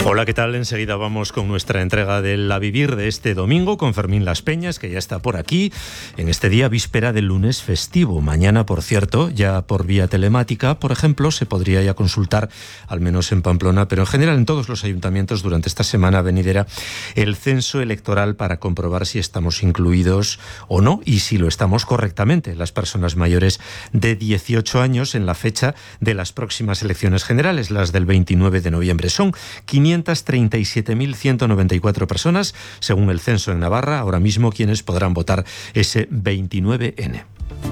Hola, ¿qué tal? Enseguida vamos con nuestra entrega del A Vivir de este domingo con Fermín Las Peñas, que ya está por aquí, en este día víspera del lunes festivo. Mañana, por cierto, ya por vía telemática, por ejemplo, se podría ya consultar, al menos en Pamplona, pero en general en todos los ayuntamientos durante esta semana venidera, el censo electoral para comprobar si estamos incluidos o no y si lo estamos correctamente, las personas mayores de 18 años en la fecha de las próximas elecciones generales, las del 29 de noviembre. Son 537.194 personas, según el censo en Navarra, ahora mismo quienes podrán votar ese 29N.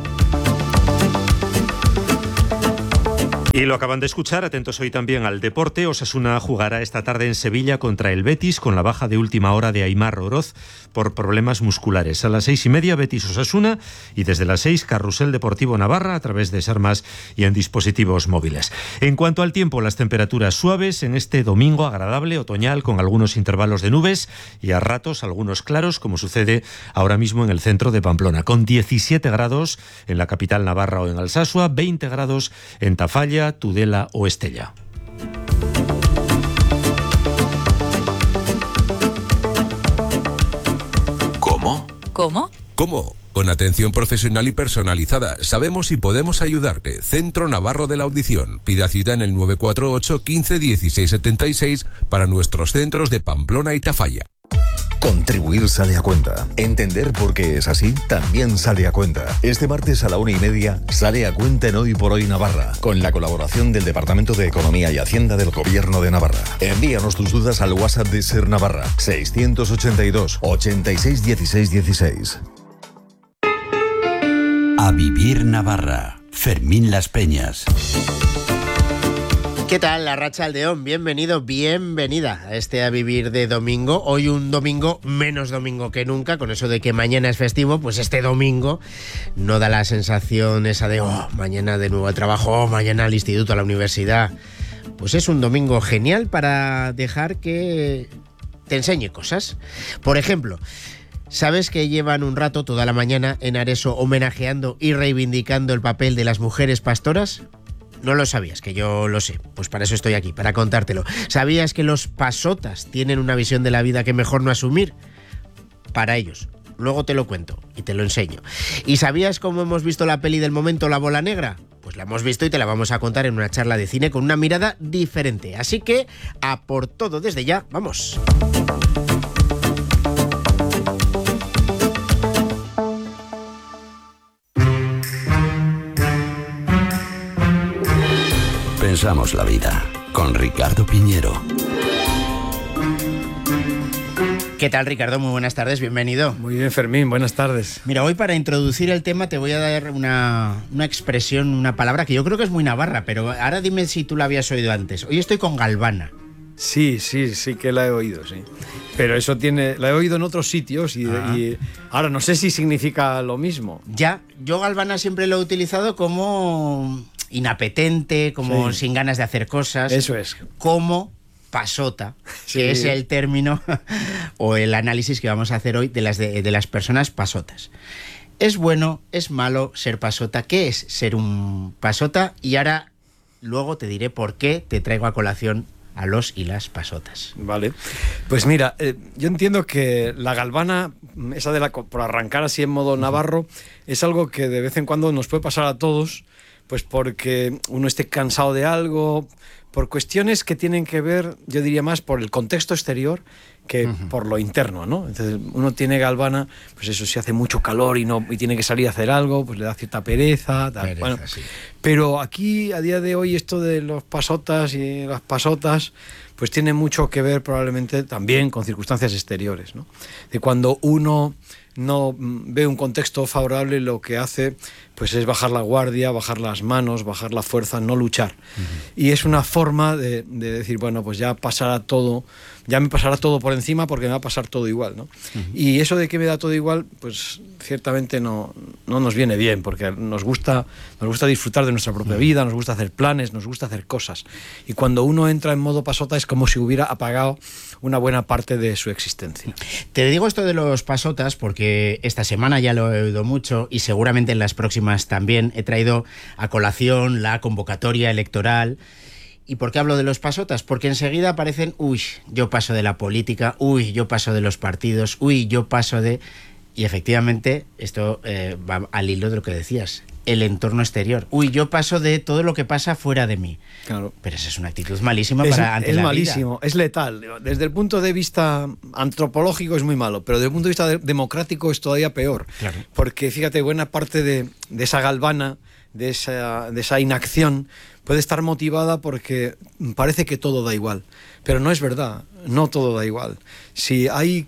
Y lo acaban de escuchar, atentos hoy también al deporte. Osasuna jugará esta tarde en Sevilla contra el Betis con la baja de última hora de Aimar Oroz por problemas musculares. A las 6:30 Betis-Osasuna y desde las 6 Carrusel Deportivo Navarra a través de SER+ y en dispositivos móviles. En cuanto al tiempo, las temperaturas suaves en este domingo agradable, otoñal, con algunos intervalos de nubes y a ratos algunos claros, como sucede ahora mismo en el centro de Pamplona, con 17 grados en la capital navarra o en Alsasua, 20 grados en Tafalla, Tudela o Estella. ¿Cómo? ¿Cómo? ¿Cómo? Con atención profesional y personalizada. Sabemos y podemos ayudarte. Centro Navarro de la Audición. Pida cita en el 948 15 16 76 para nuestros centros de Pamplona y Tafalla. Contribuir sale a cuenta. Entender por qué es así también sale a cuenta. Este martes a la 1:30 sale a cuenta en Hoy por Hoy Navarra, con la colaboración del Departamento de Economía y Hacienda del Gobierno de Navarra. Envíanos tus dudas al WhatsApp de Ser Navarra, 682 86 16 16. A Vivir Navarra. Fermín Las Peñas. ¿Qué tal, Arratsaldeón? Bienvenido, bienvenida a este A Vivir de domingo. Hoy un domingo menos domingo que nunca, con eso de que mañana es festivo, pues este domingo no da la sensación esa de mañana de nuevo al trabajo, mañana al instituto, a la universidad. Pues es un domingo genial para dejar que te enseñe cosas. Por ejemplo, ¿sabes que llevan un rato toda la mañana en Areso homenajeando y reivindicando el papel de las mujeres pastoras? No lo sabías, que yo lo sé. Pues para eso estoy aquí, para contártelo. ¿Sabías que los pasotas tienen una visión de la vida que mejor no asumir? Para ellos. Luego te lo cuento y te lo enseño. ¿Y sabías cómo hemos visto la peli del momento, La Bola Negra? Pues la hemos visto y te la vamos a contar en una charla de cine con una mirada diferente. Así que, a por todo desde ya, ¡vamos! Pensamos la vida con Ricardo Piñero. ¿Qué tal, Ricardo? Muy buenas tardes, bienvenido. Muy bien, Fermín, buenas tardes. Mira, hoy para introducir el tema te voy a dar una expresión, una palabra que yo creo que es muy navarra, pero ahora dime si tú la habías oído antes. Hoy estoy con galvana. Sí que la he oído, sí. Pero eso la he oído en otros sitios y ahora no sé si significa lo mismo. Ya, yo galvana siempre lo he utilizado como inapetente, como sin ganas de hacer cosas. Eso es. Como pasota, que es el término o el análisis que vamos a hacer hoy de las personas pasotas. ¿Es bueno, es malo ser pasota? ¿Qué es ser un pasota? Y ahora, luego te diré por qué te traigo a colación a los y las pasotas. Vale, pues mira, yo entiendo que la galvana, esa por arrancar así en modo navarro, es algo que de vez en cuando nos puede pasar a todos, pues porque uno esté cansado de algo, por cuestiones que tienen que ver, yo diría más por el contexto exterior que por lo interno, ¿no? Entonces uno tiene galvana, pues eso, si hace mucho calor y tiene que salir a hacer algo, pues le da cierta pereza, tal. Bueno, sí. Pero aquí, a día de hoy, esto de los pasotas y las pasotas, pues tiene mucho que ver probablemente también con circunstancias exteriores, ¿no? De cuando uno no ve un contexto favorable, lo que hace pues es bajar la guardia, bajar las manos, bajar la fuerza, no luchar. Y es una forma de decir, bueno, pues ya me pasará todo por encima porque me va a pasar todo igual, ¿no? Y eso de que me da todo igual, pues ciertamente no nos viene bien, porque nos gusta disfrutar de nuestra propia vida, nos gusta hacer planes, nos gusta hacer cosas. Y cuando uno entra en modo pasota es como si hubiera apagado una buena parte de su existencia. Te digo esto de los pasotas porque esta semana ya lo he oído mucho y seguramente en las próximas también he traído a colación la convocatoria electoral ¿Y por qué hablo de los pasotas? Porque enseguida aparecen, yo paso de la política, yo paso de los partidos, yo paso de... Y efectivamente, esto va al hilo de lo que decías, el entorno exterior. Yo paso de todo lo que pasa fuera de mí. Claro. Pero esa es una actitud malísima para ante la vida. Es malísimo, es letal. Desde el punto de vista antropológico es muy malo, pero desde el punto de vista democrático es todavía peor. Claro. Porque, fíjate, buena parte de esa galvana, de esa inacción, puede estar motivada porque parece que todo da igual. Pero no es verdad, no todo da igual. Si hay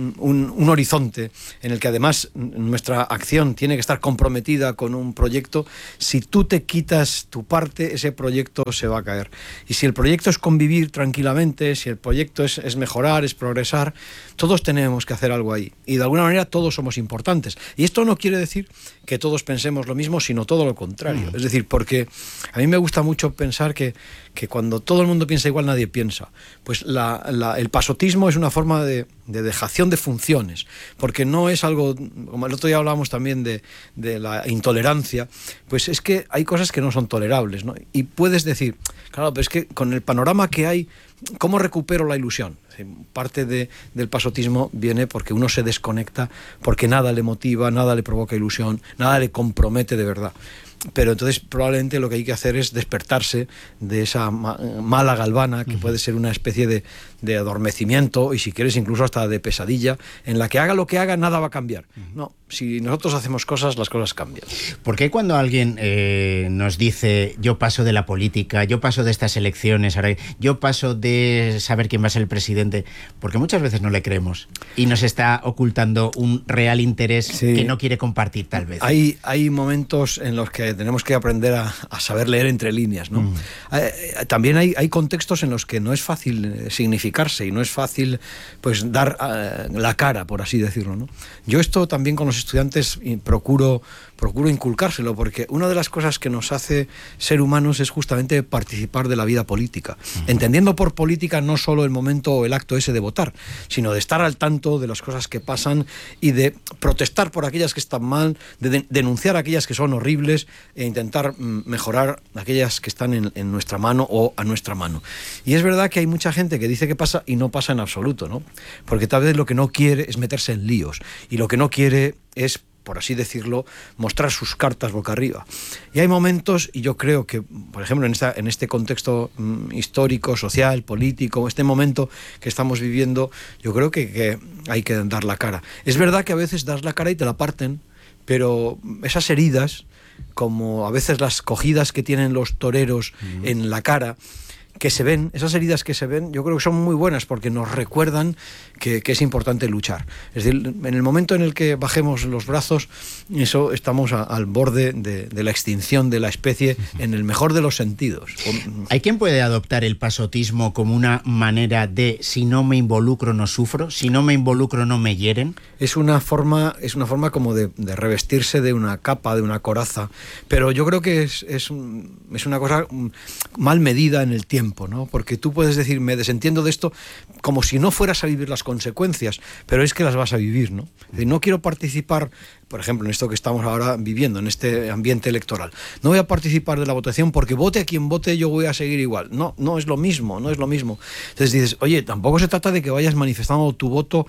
un horizonte en el que además nuestra acción tiene que estar comprometida con un proyecto, si tú te quitas tu parte, ese proyecto se va a caer. Y si el proyecto es convivir tranquilamente, si el proyecto es mejorar, es progresar, todos tenemos que hacer algo ahí. Y de alguna manera todos somos importantes. Y esto no quiere decir que todos pensemos lo mismo, sino todo lo contrario. Es decir, porque a mí me gusta mucho pensar que cuando todo el mundo piensa igual, nadie piensa. Pues el pasotismo es una forma de dejación de funciones, porque no es algo, como el otro día hablábamos también de la intolerancia, pues es que hay cosas que no son tolerables, ¿no? Y puedes decir, claro, pero es que con el panorama que hay, ¿cómo recupero la ilusión? Parte del pasotismo viene porque uno se desconecta, porque nada le motiva, nada le provoca ilusión, nada le compromete de verdad. Pero entonces probablemente lo que hay que hacer es despertarse de esa mala galvana, que puede ser una especie de adormecimiento y, si quieres, incluso hasta de pesadilla, en la que haga lo que haga, nada va a cambiar. No, si nosotros hacemos cosas, las cosas cambian. ¿Por qué cuando alguien nos dice yo paso de la política, yo paso de estas elecciones, ahora yo paso de saber quién va a ser el presidente? Porque muchas veces no le creemos y nos está ocultando un real interés que no quiere compartir, tal vez. Hay momentos en los que tenemos que aprender a saber leer entre líneas, ¿no? También hay contextos en los que no es fácil significarse y no es fácil, pues, dar la cara, por así decirlo, ¿no? Yo esto también con los estudiantes procuro inculcárselo, porque una de las cosas que nos hace ser humanos es justamente participar de la vida política, entendiendo por política no solo el momento o el acto ese de votar, sino de estar al tanto de las cosas que pasan y de protestar por aquellas que están mal, de denunciar aquellas que son horribles e intentar mejorar aquellas que están en nuestra mano o a nuestra mano. Y es verdad que hay mucha gente que dice que pasa y no pasa en absoluto, ¿no? Porque tal vez lo que no quiere es meterse en líos y lo que no quiere es, por así decirlo, mostrar sus cartas boca arriba. Y hay momentos, y yo creo que, por ejemplo, en este contexto histórico, social, político, este momento que estamos viviendo, yo creo que hay que dar la cara. Es verdad que a veces das la cara y te la parten, pero esas heridas, como a veces las cogidas que tienen los toreros en la cara, que se ven, esas heridas que se ven, yo creo que son muy buenas porque nos recuerdan que es importante luchar. Es decir, en el momento en el que bajemos los brazos, eso estamos al borde de la extinción de la especie en el mejor de los sentidos. ¿Hay quien puede adoptar el pasotismo como una manera de si no me involucro no sufro, si no me involucro no me hieren? Es una forma como de revestirse de una capa, de una coraza, pero yo creo que es una cosa mal medida en el tiempo, ¿no? Porque tú puedes decir, me desentiendo de esto, como si no fueras a vivir las consecuencias, pero es que las vas a vivir, ¿no? Es decir, no quiero participar, por ejemplo, en esto que estamos ahora viviendo, en este ambiente electoral. No voy a participar de la votación porque vote a quien vote, yo voy a seguir igual. No es lo mismo, no es lo mismo. Entonces dices, oye, tampoco se trata de que vayas manifestando tu voto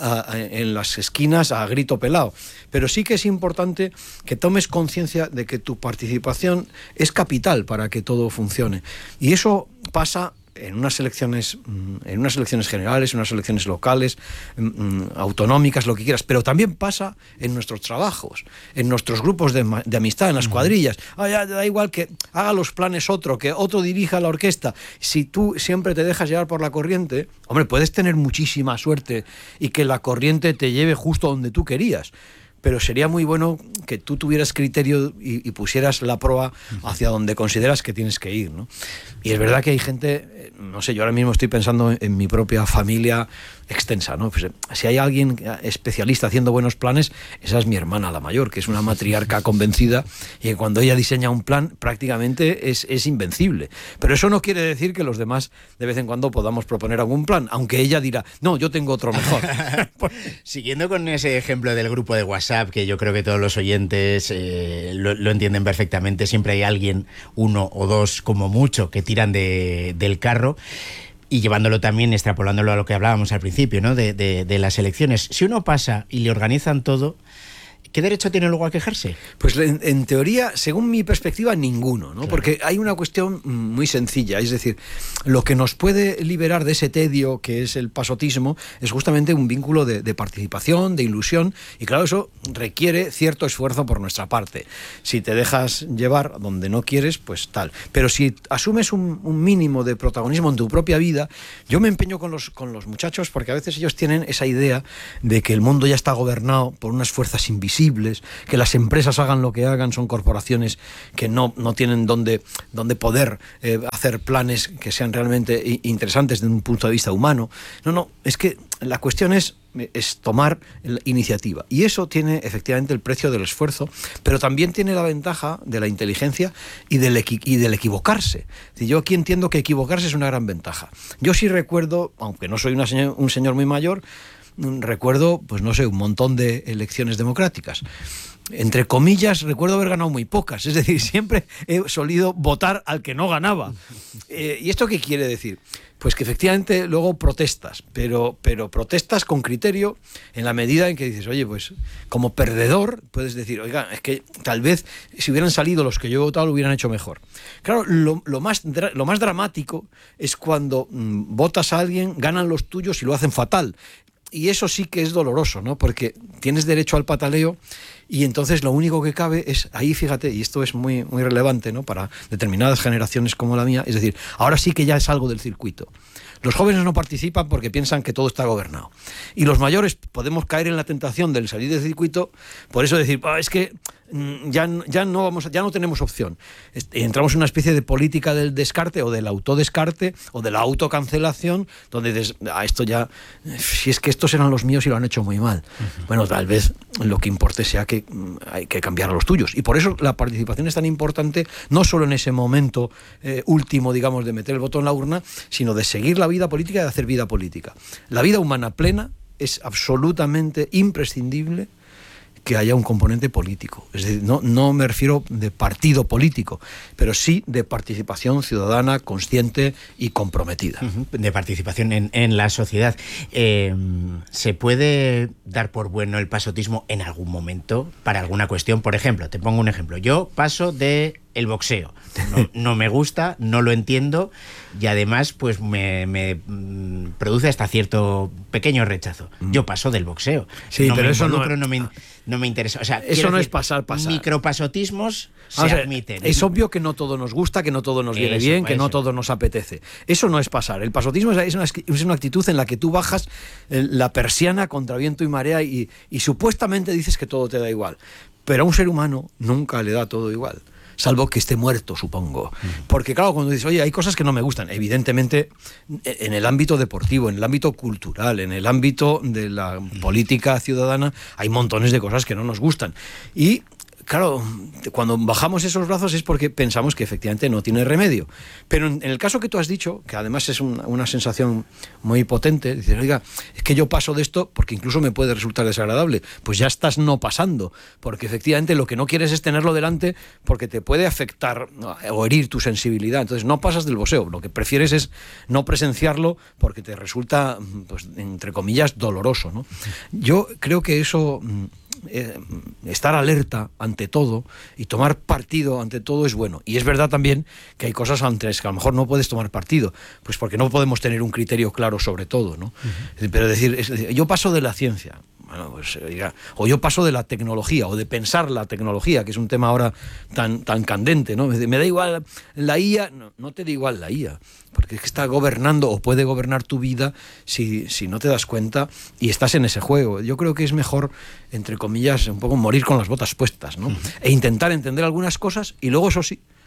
en las esquinas a grito pelado, pero sí que es importante que tomes conciencia de que tu participación es capital para que todo funcione. Y eso pasa en unas elecciones generales, en unas elecciones locales, autonómicas, lo que quieras, pero también pasa en nuestros trabajos, en nuestros grupos de amistad, en las cuadrillas. Ya da igual que haga los planes otro, que otro dirija la orquesta. Si tú siempre te dejas llevar por la corriente, hombre, puedes tener muchísima suerte y que la corriente te lleve justo donde tú querías. Pero sería muy bueno que tú tuvieras criterio y pusieras la proa hacia donde consideras que tienes que ir, ¿no? Y es verdad que hay gente no sé, yo ahora mismo estoy pensando en mi propia familia extensa, ¿no? Pues, si hay alguien especialista haciendo buenos planes, esa es mi hermana, la mayor, que es una matriarca convencida, y que cuando ella diseña un plan prácticamente es invencible. Pero eso no quiere decir que los demás de vez en cuando podamos proponer algún plan, aunque ella dirá, no, yo tengo otro mejor. Siguiendo con ese ejemplo del grupo de WhatsApp, que yo creo que todos los oyentes lo entienden perfectamente, siempre hay alguien, uno o dos como mucho, que tiran del carro. Y llevándolo también, extrapolándolo a lo que hablábamos al principio, ¿no? de las elecciones. Si uno pasa y le organizan todo, ¿qué derecho tiene luego a quejarse? Pues en teoría, según mi perspectiva, ninguno, ¿no? Claro. Porque hay una cuestión muy sencilla, es decir, lo que nos puede liberar de ese tedio que es el pasotismo es justamente un vínculo de participación, de ilusión, y claro, eso requiere cierto esfuerzo por nuestra parte. Si te dejas llevar donde no quieres, pues tal. Pero si asumes un mínimo de protagonismo en tu propia vida, yo me empeño con los muchachos, porque a veces ellos tienen esa idea de que el mundo ya está gobernado por unas fuerzas invisibles, que las empresas hagan lo que hagan, son corporaciones que no tienen donde poder hacer planes que sean realmente interesantes desde un punto de vista humano. No, es que la cuestión es tomar la iniciativa, y eso tiene efectivamente el precio del esfuerzo, pero también tiene la ventaja de la inteligencia y del equivocarse. Yo aquí entiendo que equivocarse es una gran ventaja. Yo sí recuerdo, aunque no soy un señor muy mayor, recuerdo, pues no sé, un montón de elecciones democráticas. Entre comillas, recuerdo haber ganado muy pocas. Es decir, siempre he solido votar al que no ganaba. ¿Y esto qué quiere decir? Pues que efectivamente luego protestas, pero protestas con criterio, en la medida en que dices, oye, pues como perdedor puedes decir, oiga, es que tal vez si hubieran salido los que yo he votado lo hubieran hecho mejor. Claro, lo más dramático es cuando votas a alguien, ganan los tuyos y lo hacen fatal. Y eso sí que es doloroso, ¿no? Porque tienes derecho al pataleo y entonces lo único que cabe es, ahí fíjate, y esto es muy, muy relevante, ¿no? Para determinadas generaciones como la mía, es decir, ahora sí que ya es algo del circuito. Los jóvenes no participan porque piensan que todo está gobernado. Y los mayores podemos caer en la tentación del salir del circuito, por eso decir, es que ya no tenemos opción. Entramos en una especie de política del descarte o del autodescarte o de la autocancelación, donde dices, esto ya, si es que estos eran los míos y lo han hecho muy mal. Bueno, tal vez lo que importe sea que hay que cambiar a los tuyos. Y por eso la participación es tan importante, no solo en ese momento último, digamos, de meter el voto en la urna, sino de seguir la vida política y de hacer vida política. La vida humana plena es absolutamente imprescindible que haya un componente político. Es decir, no me refiero de partido político, pero sí de participación ciudadana, consciente y comprometida. De participación en la sociedad. ¿Se puede dar por bueno el pasotismo en algún momento para alguna cuestión? Por ejemplo, te pongo un ejemplo. Yo paso de el boxeo. No me gusta, no lo entiendo y además pues me produce hasta cierto pequeño rechazo. Yo paso del boxeo. Sí, no pero eso no me interesa. O sea, eso no es pasar. Micropasotismos se admiten. Es obvio que no todo nos gusta, que no todo nos viene bien, que no todo nos apetece. Eso no es pasar. El pasotismo es una actitud en la que tú bajas la persiana contra viento y marea y supuestamente dices que todo te da igual. Pero a un ser humano nunca le da todo igual. Salvo que esté muerto, supongo. Porque claro, cuando dices, oye, hay cosas que no me gustan, evidentemente en el ámbito deportivo, en el ámbito cultural, en el ámbito de la política ciudadana, hay montones de cosas que no nos gustan. Y claro, cuando bajamos esos brazos es porque pensamos que efectivamente no tiene remedio. Pero en el caso que tú has dicho, que además es una sensación muy potente, dices, oiga, es que yo paso de esto porque incluso me puede resultar desagradable. Pues ya estás no pasando, porque efectivamente lo que no quieres es tenerlo delante porque te puede afectar o herir tu sensibilidad. Entonces no pasas del boxeo, lo que prefieres es no presenciarlo porque te resulta, pues, entre comillas, doloroso, ¿no? Yo creo que eso... estar alerta ante todo y tomar partido ante todo es bueno. Y es verdad también que hay cosas ante las que a lo mejor no puedes tomar partido, pues porque no podemos tener un criterio claro sobre todo, ¿no? Pero decir, yo paso de la ciencia, bueno, pues, o yo paso de la tecnología o de pensar la tecnología, que es un tema ahora tan candente, ¿no? Me da igual la IA, no te da igual la IA, porque es que está gobernando o puede gobernar tu vida si no te das cuenta y estás en ese juego. Yo creo que es mejor, entre comillas, un poco morir con las botas puestas, ¿no? E intentar entender algunas cosas y luego, eso sí,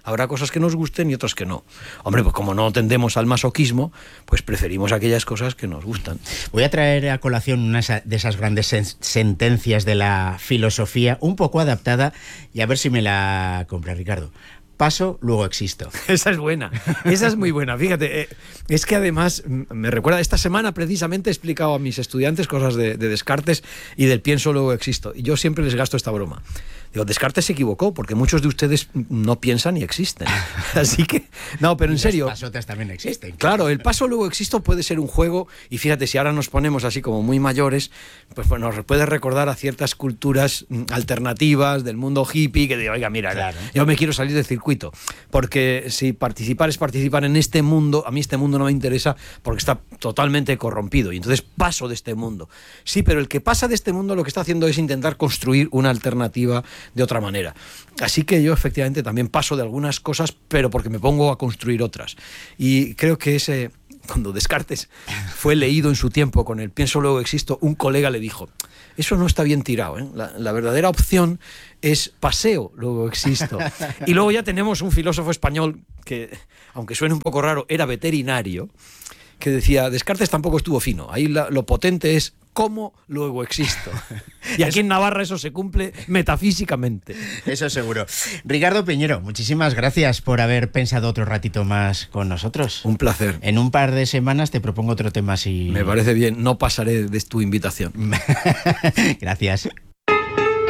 Habrá cosas que nos gusten y otras que no. Hombre, pues como no tendemos al masoquismo, pues preferimos aquellas cosas que nos gustan. Voy a traer a colación una de esas grandes sentencias de la filosofía, un poco adaptada, y a ver si me la compra Ricardo. Paso, luego existo. Esa es buena, esa es muy buena. Fíjate, es que además me recuerda, esta semana precisamente he explicado a mis estudiantes cosas de Descartes y del pienso, luego existo. Y yo siempre les gasto esta broma. Digo, Descartes se equivocó, porque muchos de ustedes no piensan y existen. Así que, no, pero en serio. Las pasotas también existen. Claro, el paso, luego existo puede ser un juego, y fíjate, si ahora nos ponemos así como muy mayores, pues nos puede recordar a ciertas culturas alternativas del mundo hippie, que digo, oiga, mira, claro, yo me quiero salir del circuito, porque si participar es participar en este mundo, a mí este mundo no me interesa porque está totalmente corrompido, y entonces paso de este mundo. Sí, pero el que pasa de este mundo lo que está haciendo es intentar construir una alternativa de otra manera. Así que yo efectivamente también paso de algunas cosas, pero porque me pongo a construir otras. Y creo que cuando Descartes fue leído en su tiempo con el pienso, luego existo, un colega le dijo, eso no está bien tirado, ¿eh? La verdadera opción es paseo, luego existo. Y luego ya tenemos un filósofo español que, aunque suene un poco raro, era veterinario, que decía, Descartes tampoco estuvo fino. Ahí lo potente es cómo, luego existo. Y aquí en Navarra eso se cumple metafísicamente. Eso seguro. Ricardo Piñero, muchísimas gracias por haber pensado otro ratito más con nosotros. Un placer. En un par de semanas te propongo otro tema así. Me parece bien, no pasaré de tu invitación. Gracias.